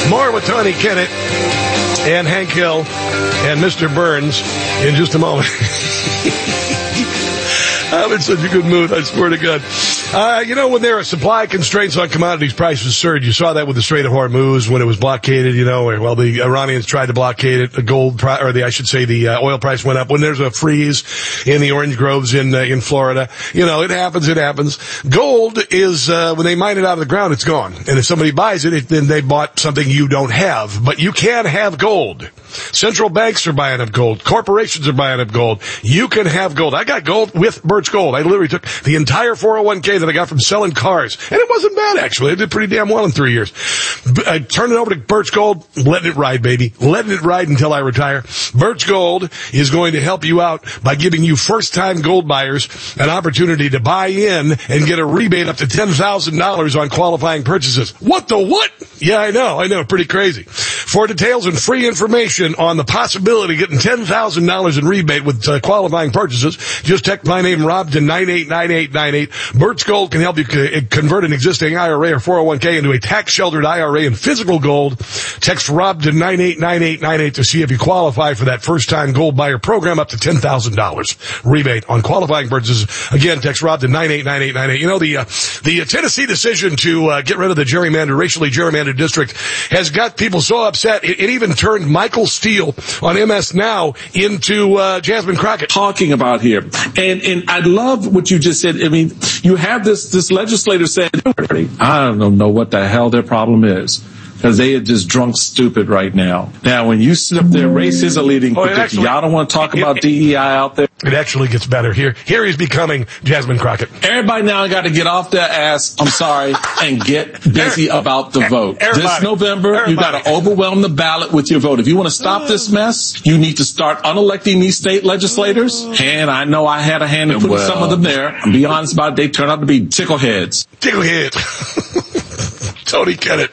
More with Tony Kennett and Hank Hill and Mr. Burns in just a moment. I'm in such a good mood, I swear to God. When there are supply constraints on commodities, prices surge. You saw that with the Strait of Hormuz when it was blockaded, the Iranians tried to blockade it. The oil price went up. When there's a freeze in the orange groves in Florida, it happens. Gold is, when they mine it out of the ground, it's gone. And if somebody buys it, then they bought something you don't have. But you can have gold. Central banks are buying up gold. Corporations are buying up gold. You can have gold. I got gold with Birch Gold. I literally took the entire 401k that I got from selling cars. And it wasn't bad, actually. I did pretty damn well in 3 years. I turned it over to Birch Gold, letting it ride, baby. Letting it ride until I retire. Birch Gold is going to help you out by giving you first-time gold buyers an opportunity to buy in and get a rebate up to $10,000 on qualifying purchases. What the what? Yeah, I know. Pretty crazy. For details and free information on the possibility of getting $10,000 in rebate with qualifying purchases, just text my name, Rob, to 989898. Birch Gold can help you convert an existing IRA or 401k into a tax-sheltered IRA in physical gold. Text Rob to 989898 to see if you qualify for that first-time gold buyer program, up to $10,000 rebate on qualifying purchases. Again, text Rob to 989898. The Tennessee decision to get rid of the racially gerrymandered district has got people so upset, it even turned Michael Steele on MS Now into Jasmine Crockett. Talking about here. And I love what you just said. I mean, you have this legislator saying, I don't know what the hell their problem is, because they are just drunk stupid right now. Now, when you sit up there, race is a leading predictor. Y'all don't want to talk about DEI out there. It actually gets better here. Here he's becoming Jasmine Crockett. Everybody now got to get off their ass, and get busy about the vote. This November, you got to overwhelm the ballot with your vote. If you want to stop this mess, you need to start unelecting these state legislators. And I know I had a hand in putting some of them there. And be honest about it, they turn out to be tickleheads. Ticklehead. Tony Kennett.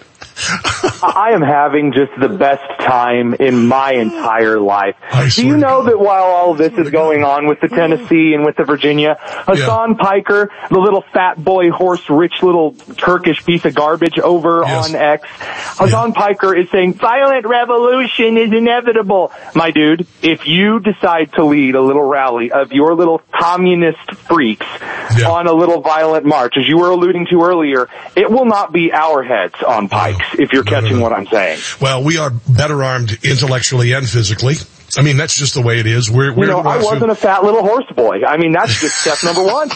I am having just the best time in my entire life. Do you know that while all of this is going on with the Tennessee and with the Virginia, Hassan Piker, the little fat boy horse, rich little Turkish piece of garbage over on X, Hassan Piker is saying violent revolution is inevitable. My dude, if you decide to lead a little rally of your little communist freaks on a little violent march, as you were alluding to earlier, it will not be our heads on pikes. If you're catching what I'm saying. Well, we are better armed intellectually and physically. I mean, that's just the way it is. I wasn't a fat little horse boy. I mean, that's just step number one.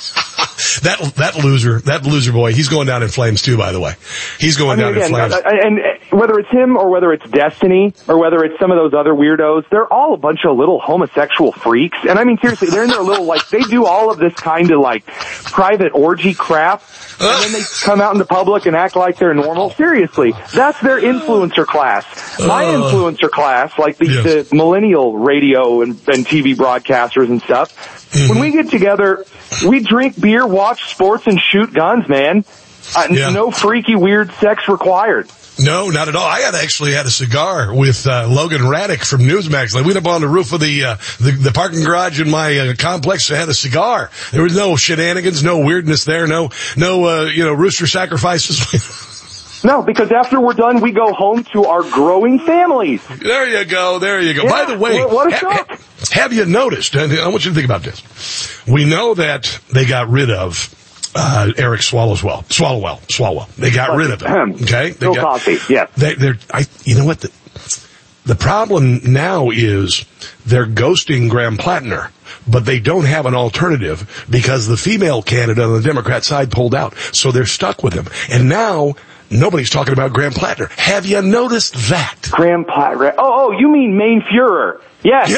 That loser boy, he's going down in flames too, by the way. He's going down in flames. And whether it's him or whether it's Destiny or whether it's some of those other weirdos, they're all a bunch of little homosexual freaks. And I mean, seriously, they're in their little, they do all of this kind of private orgy crap. And then they come out into public and act like they're normal. Seriously, that's their influencer class. My influencer class, the millennial radio and TV broadcasters and stuff, when we get together, we drink beer, watch sports, and shoot guns, man. No freaky, weird sex required. No, not at all. I actually had a cigar with Logan Raddick from Newsmax. We went up on the roof of the parking garage in my complex. I had a cigar. There was no shenanigans, no weirdness there, no rooster sacrifices. No, because after we're done, we go home to our growing families. There you go. Yeah, by the way, what a shock. Have you noticed, and I want you to think about this, we know that they got rid of Eric Swalwell. They got rid of him. Okay? Bill Cosby, yes. You know what? The problem now is they're ghosting Graham Plattner, but they don't have an alternative because the female candidate on the Democrat side pulled out. So they're stuck with him. And now nobody's talking about Graham Plattner. Have you noticed that? Graham Plattner. Oh, you mean Mein Führer. Yes.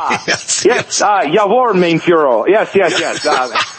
Yes. Jawohl, Mein Führer. Yes.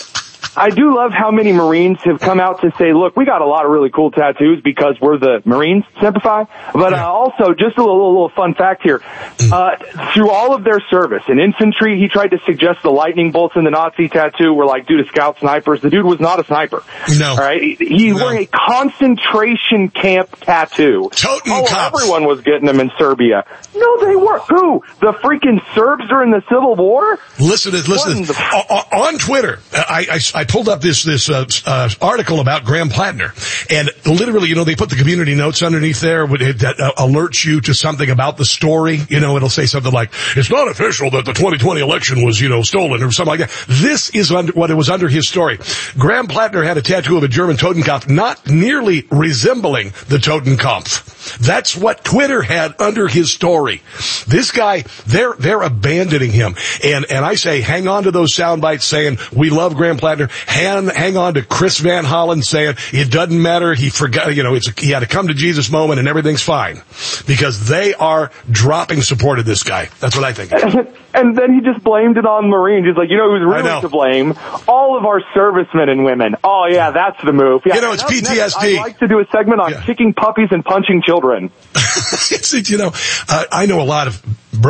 I do love how many Marines have come out to say, look, we got a lot of really cool tattoos because we're the Marines, Semper. But also, just a little fun fact here. Through all of their service, in infantry, he tried to suggest the lightning bolts in the Nazi tattoo were due to scout snipers. The dude was not a sniper. No. All right? He's wearing a concentration camp tattoo. Everyone was getting them in Serbia. No, they weren't. Who? The freaking Serbs during the Civil War? Listen. On Twitter, I pulled up this article about Graham Plattner, and literally, they put the community notes underneath there that alerts you to something about the story. It'll say something like, "It's not official that the 2020 election was, stolen," or something like that. This is what it was under his story. Graham Plattner had a tattoo of a German Totenkopf, not nearly resembling the Totenkopf. That's what Twitter had under his story. This guy, they're abandoning him. And I say, hang on to those sound bites saying, "We love Graham Plattner." Hang on to Chris Van Hollen saying, "It doesn't matter. He forgot, he had a come to Jesus moment and everything's fine." Because they are dropping support of this guy. That's what I think. And then he just blamed it on Marines. He's like, who's really to blame? All of our servicemen and women. Oh, yeah, that's the move. Yeah, it's PTSD. I'd like to do a segment on kicking puppies and punching children. I know a lot of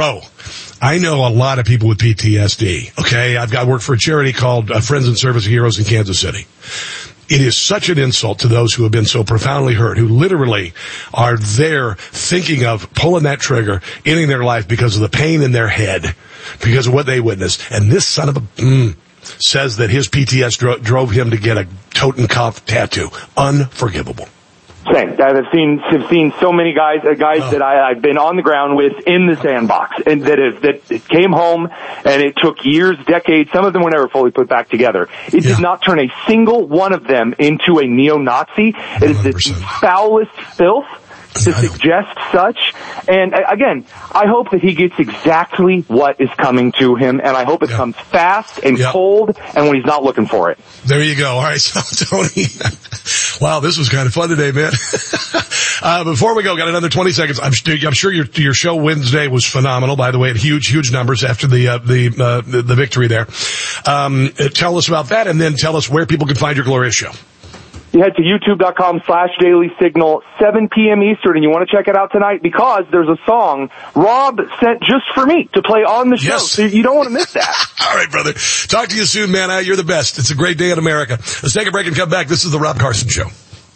people with PTSD. Okay, I've worked for a charity called Friends and Service Heroes in Kansas City. It is such an insult to those who have been so profoundly hurt, who literally are there thinking of pulling that trigger, ending their life because of the pain in their head, because of what they witnessed. And this son of a says that his PTSD drove him to get a Totenkopf tattoo. Unforgivable. Same. I've seen so many guys that I've been on the ground with in the sandbox, and that came home, and it took years, decades. Some of them were never fully put back together. It did not turn a single one of them into a neo-Nazi. It is the foulest filth to suggest such. And again, I hope that he gets exactly what is coming to him, and I hope it comes fast and cold and when he's not looking for it. There you go. All right, so Tony, wow, this was kind of fun today, man. Before we go, got another 20 seconds. I'm sure your show Wednesday was phenomenal. By the way, huge numbers after the victory there. Tell us about that, and then tell us where people can find your glorious show. You head to youtube.com/dailysignal, 7 p.m. Eastern, and you want to check it out tonight because there's a song Rob sent just for me to play on the show. Yes. So you don't want to miss that. All right, brother. Talk to you soon, man. You're the best. It's a great day in America. Let's take a break and come back. This is the Rob Carson Show.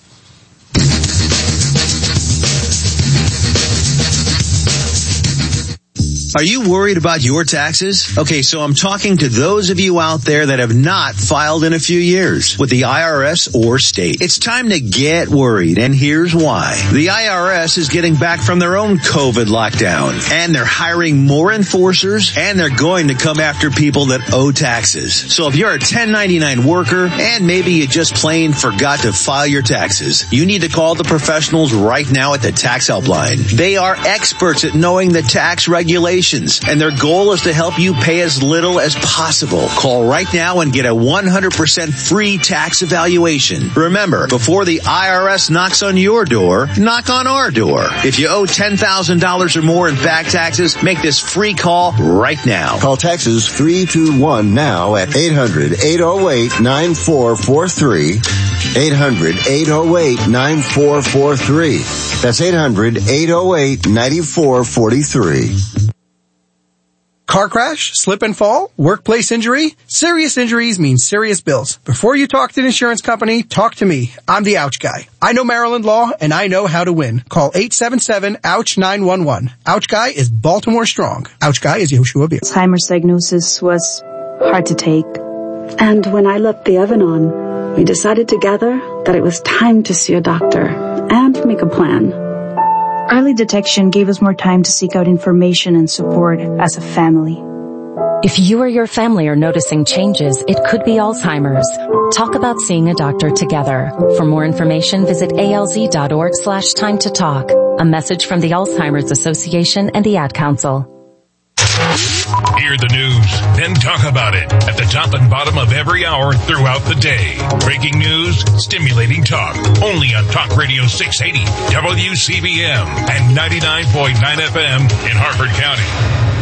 Are you worried about your taxes? Okay, so I'm talking to those of you out there that have not filed in a few years with the IRS or state. It's time to get worried, and here's why. The IRS is getting back from their own COVID lockdown, and they're hiring more enforcers, and they're going to come after people that owe taxes. So if you're a 1099 worker, and maybe you just plain forgot to file your taxes, you need to call the professionals right now at the Tax Helpline. They are experts at knowing the tax regulations, and their goal is to help you pay as little as possible. Call right now and get a 100% free tax evaluation. Remember, before the IRS knocks on your door, knock on our door. If you owe $10,000 or more in back taxes, make this free call right now. Call taxes 321 now at 800-808-9443. 800-808-9443. That's 800-808-9443. Car crash, slip and fall, workplace injury. Serious injuries mean serious bills. Before you talk to an insurance company, talk to me. I'm the Ouch Guy. I know Maryland law, and I know how to win. Call 877-OUCH-911. Ouch Guy is Baltimore strong. Ouch Guy is Yehoshua Beer. Alzheimer's diagnosis was hard to take. And when I left the Evanon, we decided together that it was time to see a doctor and make a plan. Early detection gave us more time to seek out information and support as a family. If you or your family are noticing changes, it could be Alzheimer's. Talk about seeing a doctor together. For more information, visit alz.org/time to talk. A message from the Alzheimer's Association and the Ad Council. Hear the news, then talk about it at the top and bottom of every hour throughout the day. Breaking news, stimulating talk, only on Talk Radio 680, WCBM, and 99.9 FM in Harford County.